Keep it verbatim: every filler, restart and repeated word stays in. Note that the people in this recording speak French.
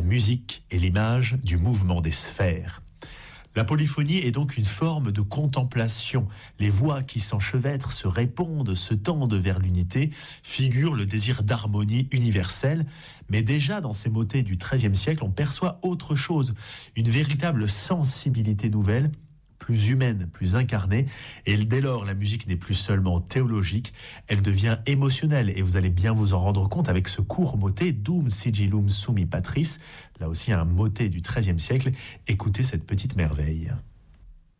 la musique et l'image du mouvement des sphères. La polyphonie est donc une forme de contemplation. Les voix qui s'enchevêtrent, se répondent, se tendent vers l'unité, figurent le désir d'harmonie universelle. Mais déjà dans ces motets du treizième siècle, on perçoit autre chose, une véritable sensibilité nouvelle, plus humaine, plus incarnée. Et dès lors, la musique n'est plus seulement théologique, elle devient émotionnelle. Et vous allez bien vous en rendre compte avec ce court motet, Dum sigillum summi patris, là aussi un motet du treizième siècle. Écoutez cette petite merveille.